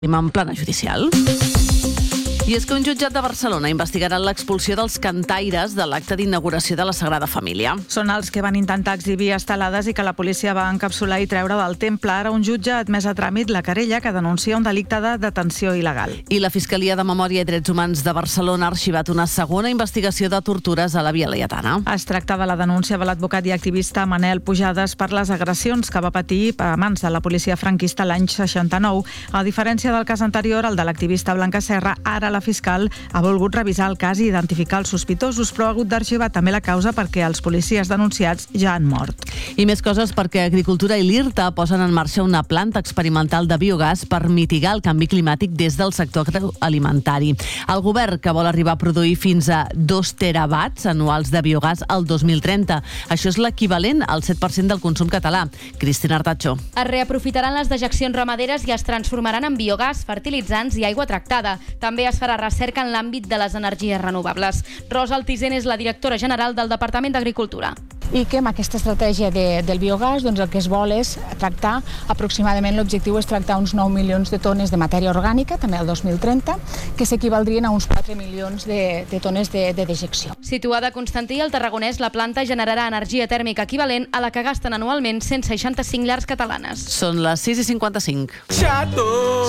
en plana judicial. I és que un jutjat de Barcelona investigarà l'expulsió dels cantaires de l'acte d'inauguració de la Sagrada Família. Són els que van intentar exhibir estelades i que la policia va encapsular i treure del temple. Ara un jutge ha admès a tràmit la querella que denuncia un delicte de detenció il·legal. I la Fiscalia de Memòria i Drets Humans de Barcelona ha arxivat una segona investigació de tortures a la Via Laietana. Es tracta de la denúncia de l'advocat i activista Manel Pujades per les agressions que va patir a mans de la policia franquista l'any 69. A diferència del cas anterior, el de l'activista Blanca Serra, ara la fiscal ha volgut revisar el cas i identificar els sospitosos, però ha hagut d'arxivar també la causa perquè els policies denunciats ja han mort. I més coses perquè Agricultura i l'IRTA posen en marxa una planta experimental de biogàs per mitigar el canvi climàtic des del sector agroalimentari. El govern, que vol arribar a produir fins a 2 terawatts anuals de biogàs al 2030. Això és l'equivalent al 7% del consum català. Cristina Artacho. Es reaprofitaran les dejeccions ramaderes i es transformaran en biogàs, fertilitzants i aigua tractada. També es farà recerca en l'àmbit de les energies renovables. Rosa Altisent és la directora general del Departament d'Agricultura. I que amb aquesta estratègia del biogàs el que es vol és tractar, aproximadament l'objectiu és tractar uns 9 milions de tones de matèria orgànica, també al 2030, que s'equivaldrien a uns 4 milions de tones de dejecció. Situada a Constantí, al Tarragonès, la planta generarà energia tèrmica equivalent a la que gasten anualment 165 llars catalanes. Són les 6:55. Xato!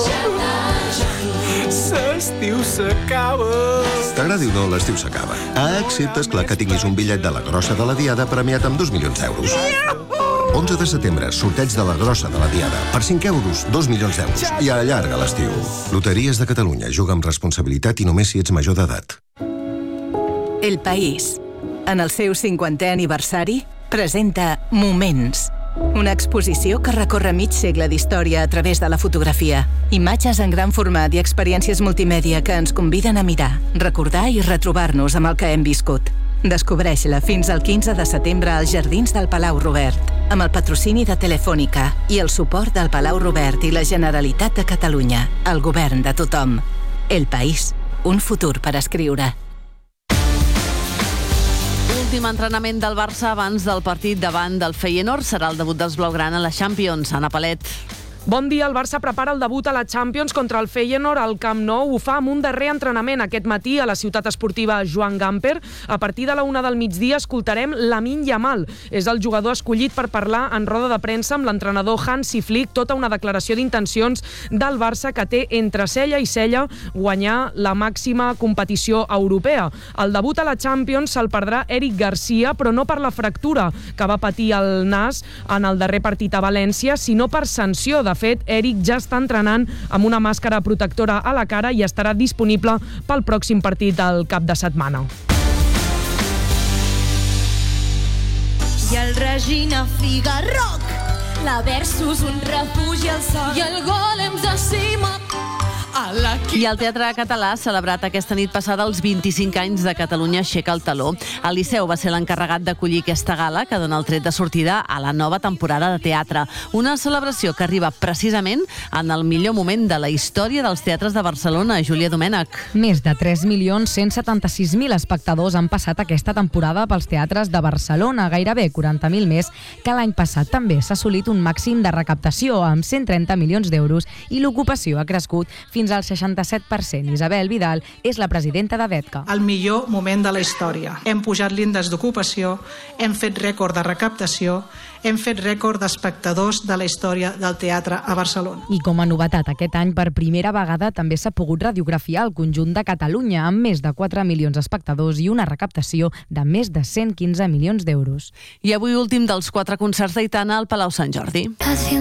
L'estiu s'acaba! T'agradi o no, l'estiu s'acaba. Excepte, esclar, que tinguis un bitllet de la grossa de la Diada premiat amb 2 milions d'euros. 11 de setembre, sorteig de la grossa de la Diada. Per 5 euros, 2 milions d'euros. I allarga l'estiu. Loteries de Catalunya. Juga amb responsabilitat i només si ets major d'edat. El País, en el seu 50è aniversari, presenta Moments. Una exposició que recorre mig segle d'història a través de la fotografia. Imatges en gran format i experiències multimèdia que ens conviden a mirar, recordar i retrobar-nos amb el que hem viscut. Descobreix-la fins al 15 de setembre als Jardins del Palau Robert, amb el patrocini de Telefònica i el suport del Palau Robert i la Generalitat de Catalunya, el govern de tothom. El País, un futur per escriure. Últim entrenament del Barça abans del partit davant del Feyenoord serà el debut dels blaugrana a la Champions. Anna Palet. Bon dia, el Barça prepara el debut a la Champions contra el Feyenoord al Camp Nou. Ho fa amb un darrer entrenament aquest matí a la ciutat esportiva Joan Gamper. A partir de la 1 del migdia escoltarem Lamine Yamal. És el jugador escollit per parlar en roda de premsa amb l'entrenador Hansi Flick, tota una declaració d'intencions del Barça que té entre cella i cella guanyar la màxima competició europea. El debut a la Champions se'l perdrà Eric Garcia, però no per la fractura que va patir el nas en el darrer partit a València, sinó per sanció. De fet, Eric ja està entrenant amb una màscara protectora a la cara i estarà disponible pel pròxim partit del cap de setmana. I el Regina Figarroc, la versus un refugi al sol i el Golems de cima. I el Teatre Català ha celebrat aquesta nit passada els 25 anys de Catalunya aixeca el taló. El Liceu va ser l'encarregat d'acollir aquesta gala que dona el tret de sortida a la nova temporada de teatre. Una celebració que arriba precisament en el millor moment de la història dels teatres de Barcelona. Júlia Domènech. Més de 3.176.000 espectadors han passat aquesta temporada pels teatres de Barcelona, gairebé 40.000 més que l'any passat. També s'ha assolit un màxim de recaptació amb 130 milions d'euros i l'ocupació ha crescut fins al 67%. Isabel Vidal és la presidenta de VETCA. El millor moment de la història. Hem pujat l'índex d'ocupació, hem fet rècord de recaptació, hem fet rècord d'espectadors de la història del teatre a Barcelona. I com a novetat, aquest any per primera vegada també s'ha pogut radiografiar el conjunt de Catalunya amb més de 4 milions d'espectadors i una recaptació de més de 115 milions d'euros. I avui últim dels 4 concerts d'Aitana al Palau Sant Jordi.